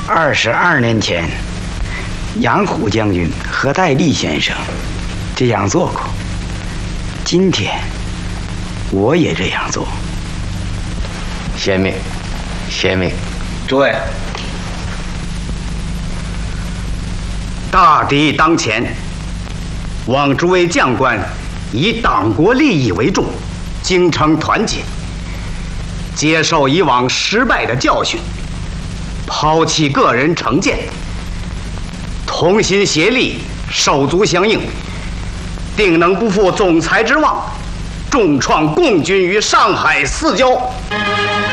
22年前，杨虎将军和戴笠先生这样做过。今天，我也这样做。 贤明，贤明。 诸位，大敌当前，望诸位将官以党国利益为重，精诚团结，接受以往失败的教训，抛弃个人成见，同心协力，手足相应，定能不负总裁之望，重创共军于上海四郊。